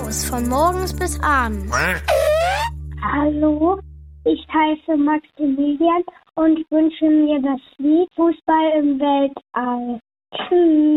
Haus von morgens bis abends. Hallo, ich heiße Maximilian und wünsche mir das Lied Fußball im Weltall. Tschüss.